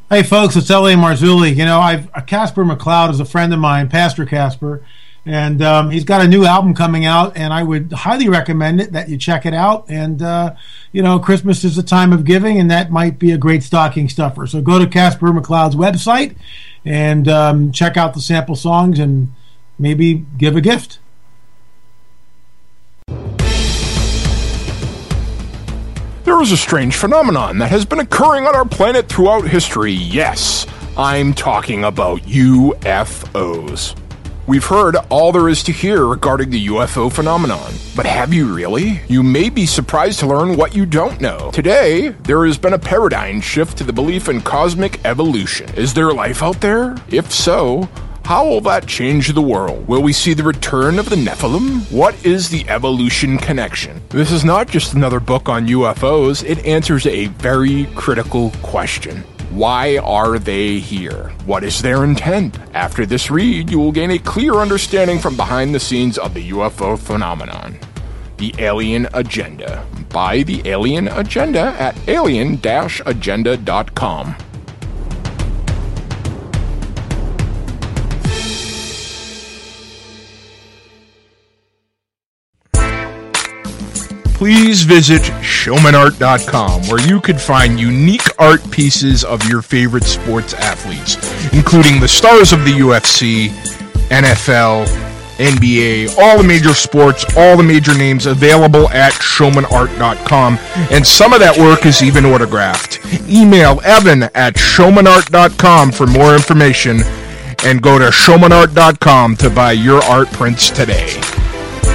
Hey folks, it's L.A. Marzulli. Casper McLeod is a friend of mine, Pastor Casper, and he's got a new album coming out, and I would highly recommend it that you check it out. And Christmas is a time of giving, and that might be a great stocking stuffer. So go to Casper McLeod's website and check out the sample songs, and maybe give a gift. There is a strange phenomenon that has been occurring on our planet throughout history. Yes, I'm talking about UFOs. We've heard all there is to hear regarding the UFO phenomenon, but have you really? You may be surprised to learn what you don't know. Today, there has been a paradigm shift to the belief in cosmic evolution. Is there life out there? If so, how will that change the world? Will we see the return of the Nephilim? What is the evolution connection? This is not just another book on UFOs, it answers a very critical question. Why are they here? What is their intent? After this read, you will gain a clear understanding from behind the scenes of the UFO phenomenon. The Alien Agenda. Buy The Alien Agenda at alien-agenda.com. Please visit showmanart.com, where you could find unique art pieces of your favorite sports athletes, including the stars of the UFC, NFL, NBA, all the major sports, all the major names available at showmanart.com, and some of that work is even autographed. Email Evan at showmanart.com for more information, and go to showmanart.com to buy your art prints today.